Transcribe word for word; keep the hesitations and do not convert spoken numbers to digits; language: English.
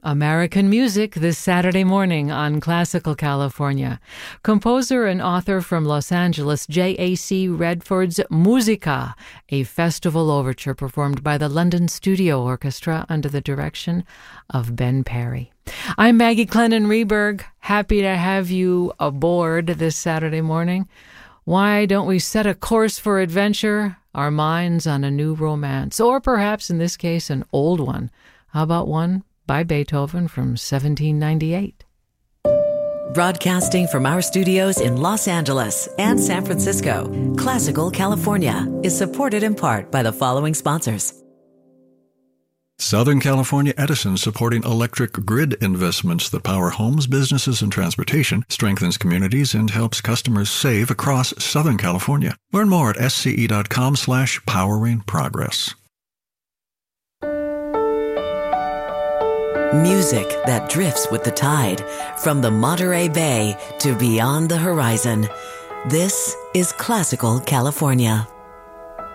American music this Saturday morning on Classical California. Composer and author from Los Angeles, J A C Redford's Musica, a festival overture performed by the London Studio Orchestra under the direction of Ben Perry. I'm Maggie Clennon Reberg. Happy to have you aboard this Saturday morning. Why don't we set a course for adventure, our minds on a new romance, or perhaps in this case an old one? How about one by Beethoven from seventeen ninety-eight. Broadcasting from our studios in Los Angeles and San Francisco, Classical California is supported in part by the following sponsors. Southern California Edison, supporting electric grid investments that power homes, businesses, and transportation, strengthens communities, and helps customers save across Southern California. Learn more at sce.com slash powering progress. Music that drifts with the tide, from the Monterey Bay to beyond the horizon. This is Classical California.